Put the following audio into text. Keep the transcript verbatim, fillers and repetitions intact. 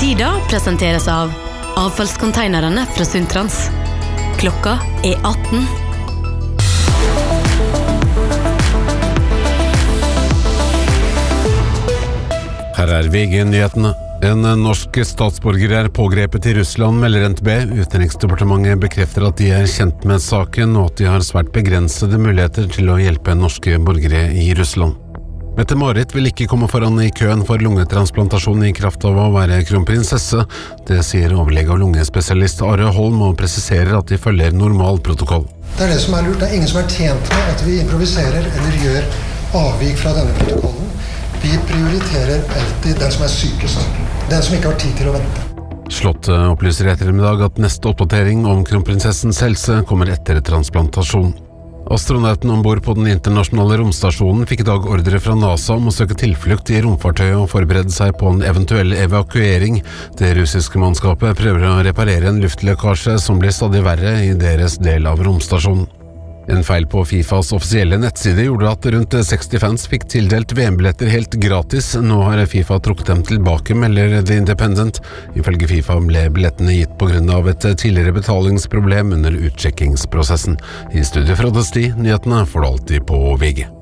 Tida presenteres av avfallskonteinerne fra Sundtrans. Klokka er atten. Her er V G-nyhetene. En norsk statsborger er pågrepet i Russland, melder N T B. Utenriksdepartementet bekrefter at de er kjent med saken, og at de har svært begrensede muligheter til å hjelpe norske borgere i Russland. Mette-Marit vil ikke komme foran i køen for lungetransplantasjon i kraft av å være kronprinsesse. Det sier overlege og lungespesialist Are Holm, og presiserer at de følger normal protokoll. Det er det som er lurt. Det er ingen som er tjent med at vi improviserer eller gjør avvik fra denne protokollen. Vi prioriterer alltid den som er sykest, den som ikke har tid til å vente. Slottet opplyser etter i dag at neste oppdatering om kronprinsessens helse kommer etter transplantasjon. Astronauten ombord på den internasjonale romstasjonen fikk i dag ordre fra NASA om å søke tilflukt i romfartøyet og forberede seg på en eventuell evakuering. Det russiske mannskapet prøver å reparere en luftlekkasje som blir stadig verre i deres del av romstasjonen. En feil på FIFAs offisielle nettside gjorde at rundt seksti fans fikk tildelt V M-billetter helt gratis. Nå har FIFA trukket dem tilbake, melder The Independent. Ifølge FIFA ble billettene gitt på grunn av et tidligere betalingsproblem under utsjekkingsprosessen. I studio fra Desti, nyhetene får du alltid på V G.